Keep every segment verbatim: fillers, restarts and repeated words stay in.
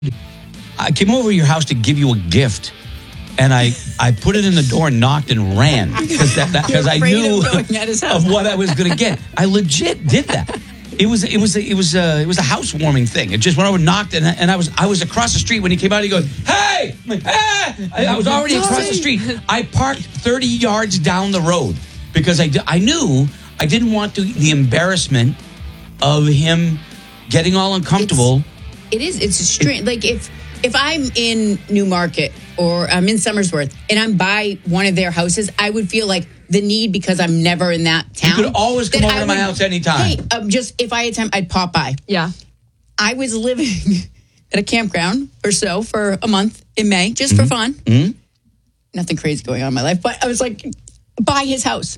I came over to your house to give you a gift. And I, I put it in the door, knocked, and ran because that, that, I knew of, of what I was going to get. I legit did that. It was it was it was a, it was a housewarming thing. It just went over, knocked, and, and I was I was across the street when he came out. He goes, "Hey, hey!" I, I was already across the street. I parked thirty yards down the road because I, I knew I didn't want to, the embarrassment of him getting all uncomfortable. It's, it is. It's a strange. Like if. If I'm in Newmarket or I'm in Somersworth and I'm by one of their houses, I would feel like the need because I'm never in that town. You could always come over I to my would, house anytime. Hey, um, just if I had time, I'd pop by. Yeah. I was living at a campground or so for a month in May, just mm-hmm. for fun. Mm-hmm. Nothing crazy going on in my life, but I was like, by his house.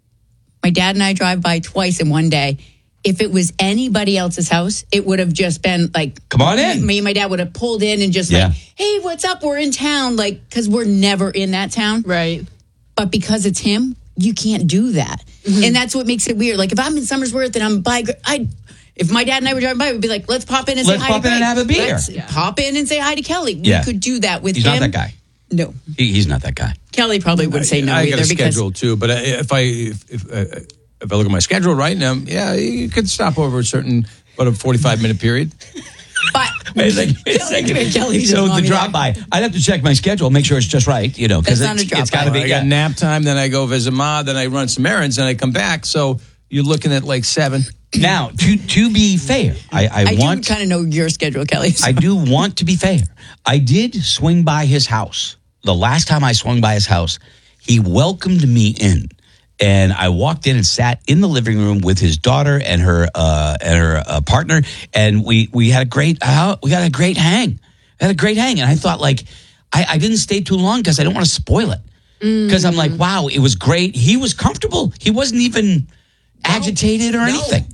My dad and I drive by twice in one day. If it was anybody else's house, it would have just been like, come on in. Me and my dad would have pulled in and just yeah. like, hey, what's up? We're in town. Like, because we're never in that town. Right. But because it's him, you can't do that. Mm-hmm. And that's what makes it weird. Like, if I'm in Somersworth and I'm by, I, if my dad and I were driving by, we'd be like, let's pop in and let's say hi pop to in Greg. and have a beer. Let's yeah. pop in and say hi to Kelly. We yeah. could do that with he's him. He's not that guy. No. He, he's not that guy. Kelly probably would say no I, I either. I got a because schedule, too. But if I... If, if, uh, If I look at my schedule right now, yeah, you could stop over a certain, about a forty-five minute period. But wait a second, wait a second. Kelly, so the drop by, I'd have to check my schedule, make sure it's just right, you know, because it's, it's got to be. I got nap time, then I go visit Ma, then I run some errands, and I come back. So you're looking at like seven. Now, to to be fair, I, I, I want do kind of know your schedule, Kelly. So. I do want to be fair. I did swing by his house. The last time I swung by his house, he welcomed me in. And I walked in and sat in the living room with his daughter and her uh, and her uh, partner, and we we had a great uh, we got a great hang, had a great hang. And I thought like I, I didn't stay too long because I don't want to spoil it because mm. I'm like wow, it was great. He was comfortable. He wasn't even no, agitated or no. anything.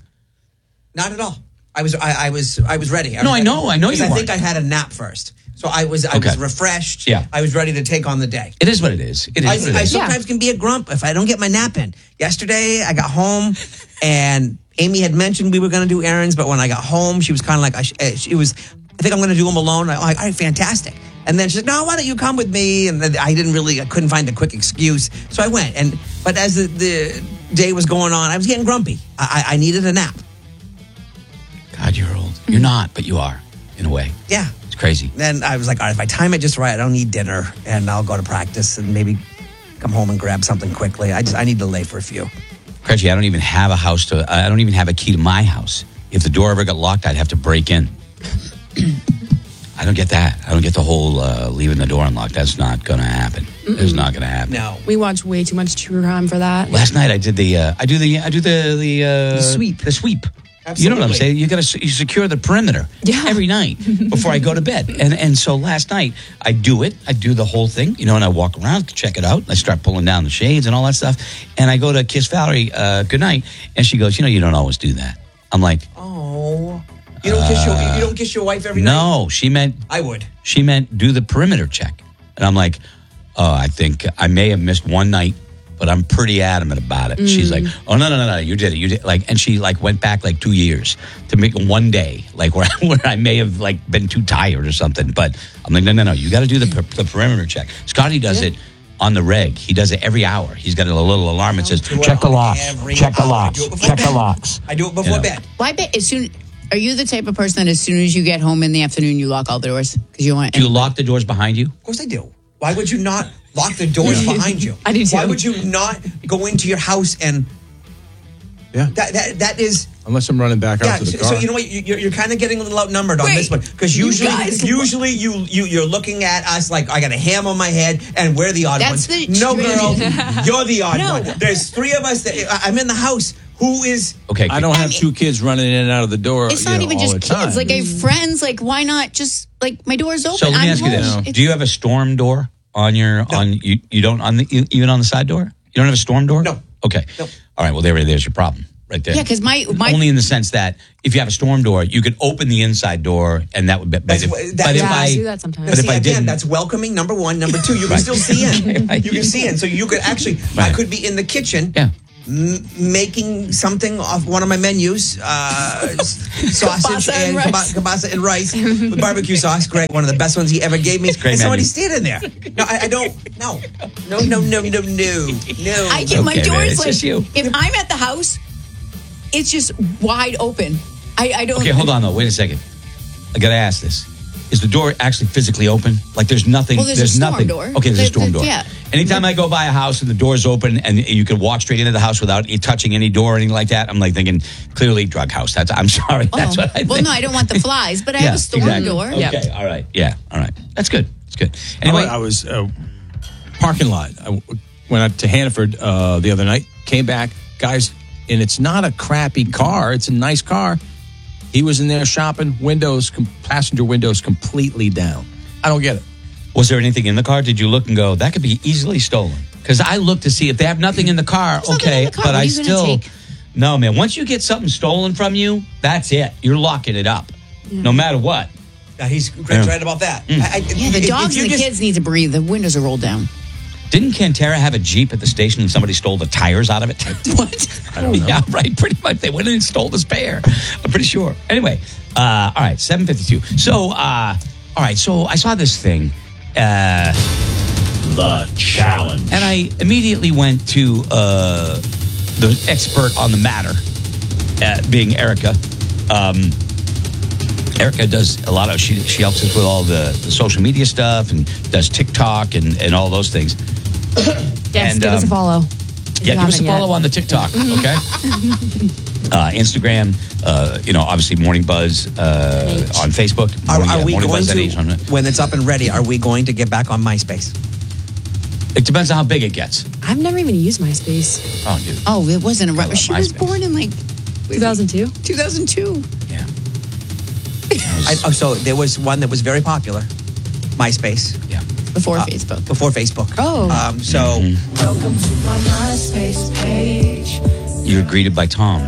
Not at all. I was I, I was I was ready. I no, was I know, I know you. I weren't. think I had a nap first. So I was I okay. was refreshed. Yeah. I was ready to take on the day. It is what it is. It is I, what it I is. sometimes yeah. can be a grump if I don't get my nap in. Yesterday, I got home, and Amy had mentioned we were going to do errands, but when I got home, she was kind of like, I sh- it was, I think I'm going to do them alone. I'm like, all right, fantastic. And then she's like, no, why don't you come with me? And then I didn't really, I couldn't find a quick excuse. So I went. And But as the, the day was going on, I was getting grumpy. I, I needed a nap. God, you're old. Mm-hmm. You're not, but you are, in a way. Yeah. Crazy. Then I was like, all right, if I time it just right, I don't need dinner, and I'll go to practice and maybe come home and grab something quickly. I just I need to lay for a few. Reggie, I don't even have a house to. I don't even have a key to my house. If the door ever got locked, I'd have to break in. I don't get that. I don't get the whole uh, leaving the door unlocked. That's not going to happen. Mm-mm. It's not going to happen. No, we watch way too much true crime for that. Last night I did the. Uh, I do the. I do the the, uh, the sweep. The sweep. Absolutely. You know what I'm saying? You got to you secure the perimeter yeah. every night before I go to bed. And and so last night I do it. I do the whole thing, you know, and I walk around, check it out. I start pulling down the shades and all that stuff. And I go to kiss Valerie uh, goodnight, and she goes, you know, you don't always do that. I'm like, oh, you don't uh, kiss your you don't kiss your wife every no, night? No, she meant I would. She meant do the perimeter check, and I'm like, oh, I think I may have missed one night. But I'm pretty adamant about it. Mm. She's like, oh, no, no, no, no, you did it. You did like, and she like went back like two years to make one day, like where, where I may have like been too tired or something. But I'm like, no, no, no, you got to do the, the perimeter check. Scotty does yeah. it on the reg. He does it every hour. He's got a little alarm that says, check the locks, check the locks, check the locks. I do it before you know. bed. Well, I bet as soon, are you the type of person that as soon as you get home in the afternoon, you lock all the doors? Because you want. Do you lock the doors behind you? Of course I do. Why would you not lock the doors yeah. behind you? I do too. Why would you not go into your house and... Yeah. That that, that is... Unless I'm running back yeah, out to the so, car. So you know what? You're, you're kind of getting a little outnumbered on Wait, this one. Because usually guys, usually you, you, you're looking at us like, I got a ham on my head and we're the odd That's ones. the no, truth. girl, you're the odd No. one. There's three of us. That I'm in the house. Who is... Okay. I don't have two kids running in and out of the door. It's you not know, even all just the kids. time. Like, I have friends. Like, why not just, like, my door's open. So let me I'm ask you home. this. It's, Do you have a storm door on your, No. on you, you don't, on the, even on the side door? You don't have a storm door? No. Okay. No. All right. Well, there, there's your problem right there. Yeah, because my, my... Only in the sense that if you have a storm door, you could open the inside door and that would be... But That's if, what- that- but if yeah, I... I do that sometimes. But See, if I again, didn't... that's welcoming, number one. Number two, you can Right. still see in. Right. You can see in. So you could actually... Right. I could be in the kitchen... Yeah. m- making something off one of my menus, uh, sausage Kielbasa and and rice. kielba- kielbasa and rice with barbecue sauce. Greg, one of the best ones he ever gave me. great and somebody's menu. standing there. No, I, I don't. No, no, no, no, no, no, no. I get my Okay, man, doors it's like just you. if I'm at the house, it's just wide open. I, I don't. Okay, hold on though. Wait a second. I gotta ask this: is the door actually physically open? Like there's nothing. Well, there's a storm nothing. door. Okay, there's There- a storm there- door. yeah. Anytime I go by a house and the door's open and you can walk straight into the house without it touching any door or anything like that, I'm like thinking clearly drug house. That's. I'm sorry. That's Oh. what I think. Well, no, I don't want the flies, but I have a storm exactly. door. Okay, all right. Yeah, all right. That's good. That's good. Anyway, Anyway, I was uh, parking lot. I w- went out to Hannaford uh, the other night. Came back, guys, and it's not a crappy car. It's a nice car. He was in there shopping. Windows, com- passenger windows, completely down. I don't get it. was there anything in the car? Did you look and go, that could be easily stolen? Because I looked to see if they have nothing in the car, There's nothing okay, in the car. but What are I you gonna still. take? No, man. Once you get something stolen from you, that's it. You're locking it up, no matter what. Yeah, he's Greg's Yeah. right about that. Mm. I, I, Yeah, the if- dogs if you and the just- kids need to breathe. The windows are rolled down. Didn't Cantera have a Jeep at the station and somebody stole the tires out of it? What? I don't know. Yeah, right. Pretty much. They went in and stole the spare. I'm pretty sure. Anyway, uh, all right, seven fifty-two. So, uh, all right, so I saw this thing. Uh, The challenge. And I immediately went to uh, the expert on the matter, uh, being Erica. Um, Erica does a lot of, she, she helps us with all the, the social media stuff and does TikTok and, and all those things. Yes, And, give us a um, follow. Yeah, give us a follow on the TikTok, okay? uh, Instagram, uh, you know, obviously Morning Buzz uh, on Facebook. Are, Morning, are uh, we Morning going Buzz at H on to, it. when it's up and ready, are we going to get back on MySpace? It depends on how big it gets. I've never even used MySpace. Oh, dude. Oh, it wasn't a love right. She was MySpace. born in like two thousand two? two thousand two. Yeah. I, oh, so there was one that was very popular, MySpace, Yeah. Before Uh, Facebook. before Facebook. Oh. Um, so Mm-hmm. Welcome to my MySpace page. You were greeted by Tom.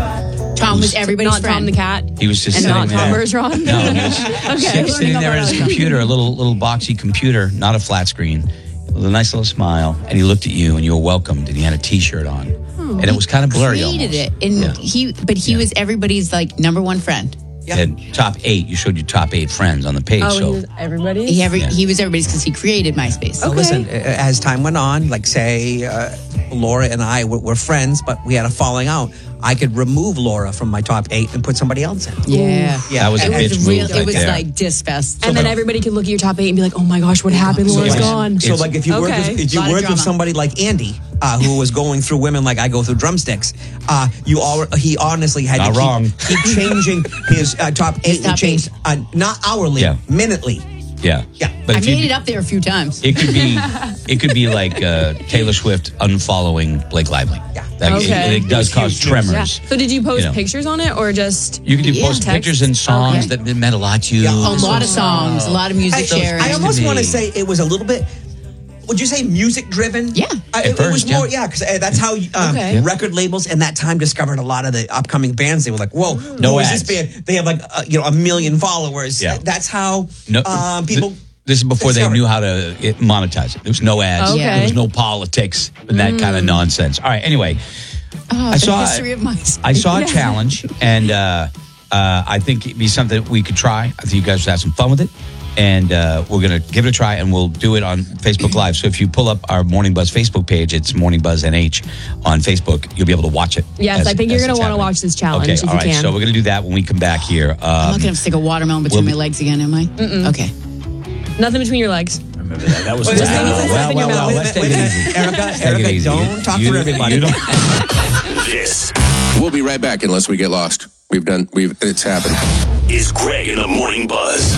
Tom was everybody's Not friend. Tom the cat. He was just And sitting not there. Tom Bergeron? No, he was Okay, sit- learning sitting all there at about his that. computer, a little little boxy computer, not a flat screen, with a nice little smile. And he looked at you, and you were welcomed, and he had a T-shirt on, and it was kind of blurry. Created almost. it, and Yeah. he, but he Yeah. was everybody's like number one friend. yeah. And top eight, you showed your top eight friends on the page. Oh, so he was everybody? He every Yeah. he was everybody's because he created MySpace. So Okay. listen, uh, as time went on, like say uh, Laura and I were, were friends, but we had a falling out. I could remove Laura from my top eight and put somebody else in. Yeah, Yeah, that was a it bitch was move real. right It was there. like disfest. And then everybody could look at your top eight and be like, oh my gosh, what happened? Laura's like- gone. So like if you work Okay. with, if you Lot of work with drama. somebody like Andy, uh, who was going through women like I go through drumsticks, uh, you all he honestly had Not to keep, wrong. keep changing his uh, top eight. top He changed uh, not hourly, Yeah. minutely. yeah, Yeah. But I if you- made it up there a few times. It could be, it could be like uh, Taylor Swift unfollowing Blake Lively. Yeah. Like, it- Okay. it, does cause tremors. Yeah. So did you post You know. pictures on it or just You can do Yeah. post Text? pictures and songs Okay. that meant a lot to you. Yeah. A lot of songs, a lot of music I, sharing. I almost to want to me. say it was a little bit. Would you say music driven? Yeah. Uh, At it, it was first, more, yeah. yeah, because uh, that's how um, Okay. Yeah. record labels in that time discovered a lot of the upcoming bands. They were like, "Whoa, No who is ads. this band? They have like uh, you know a million followers." Yeah. That's how No, um, people. th- this is before they discovered. knew how to it, monetize it. There was no ads. Okay. There was no politics and that kind of nonsense. All right. Anyway, Oh, I the saw history of MySpace. I saw a Yeah. challenge, and uh, uh, I think it'd be something that we could try. I think you guys would have some fun with it, and uh, we're gonna give it a try, and we'll do it on Facebook Live. So if you pull up our Morning Buzz Facebook page, it's Morning Buzz N H on Facebook. You'll be able to watch it. Yes, as- I think you're as gonna it's wanna happening. watch this challenge Okay, if all you right. can. So we're gonna do that when we come back here. Um, I'm not gonna have to stick a watermelon between we'll my be- legs again, am I? Mm-mm. Okay. nothing between your legs? Remember that? That was Wait a Just minute, think it's well, stuff in your well, mouth. well, let's take Wait a it minute, easy. Erica, Let's take Erica, it easy. don't talk You- for everybody. you don't- This We'll be right back unless we get lost. We've done. We've. It's happened. is Greg in the Morning Buzz.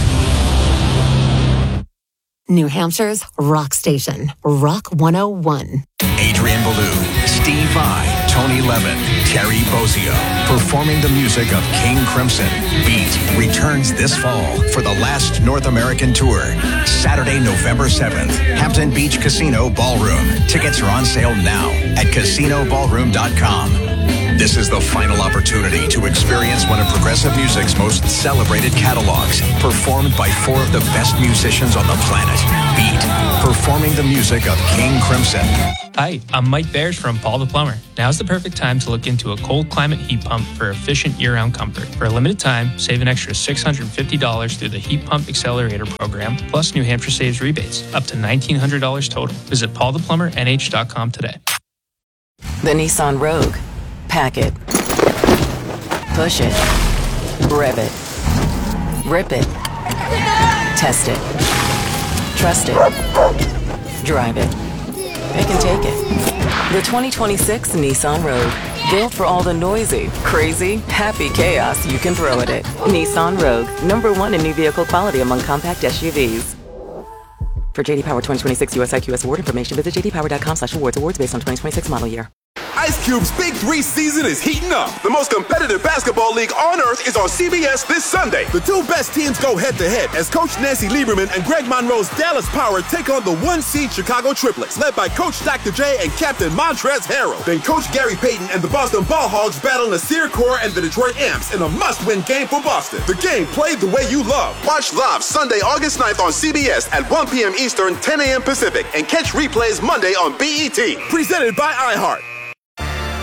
New Hampshire's rock station, Rock one oh one. Adrian Ballou, Steve Vai, Tony Levin, Terry Bozzio, performing the music of King Crimson. Beat returns this fall for the last North American tour. Saturday, November seventh, Hampton Beach Casino Ballroom. Tickets are on sale now at casino ballroom dot com. This is the final opportunity to experience one of progressive music's most celebrated catalogs, performed by four of the best musicians on the planet. Beat, performing the music of King Crimson. Hi, I'm Mike Bears from Paul the Plumber. Now's the perfect time to look into a cold climate heat pump for efficient year-round comfort. For a limited time, save an extra six hundred fifty dollars through the Heat Pump Accelerator program, plus New Hampshire Saves rebates, up to nineteen hundred dollars total. Visit paul the plumber n h dot com today. The Nissan Rogue. Pack it. Push it. Rev it. Rip it. Test it. Trust it. Drive it. Pick and take it. The twenty twenty-six Nissan Rogue. Built for all the noisy, crazy, happy chaos you can throw at it. Nissan Rogue. Number one in new vehicle quality among compact S U Vs. For J D Power twenty twenty-six U S I Q S award information, visit j d power dot com slash awards. Awards based on twenty twenty-six model year. Ice Cube's Big Three season is heating up. The most competitive basketball league on earth is on C B S this Sunday. The two best teams go head-to-head as Coach Nancy Lieberman and Greg Monroe's Dallas Power take on the one-seed Chicago Triplets, led by Coach Doctor J and Captain Montrezl Harrell. Then Coach Gary Payton and the Boston Ball Hogs battle Nasir Kaur and the Detroit Amps in a must-win game for Boston. The game played the way you love. Watch live Sunday, August ninth on C B S at one p.m. Eastern, ten a.m. Pacific, and catch replays Monday on B E T. Presented by iHeart.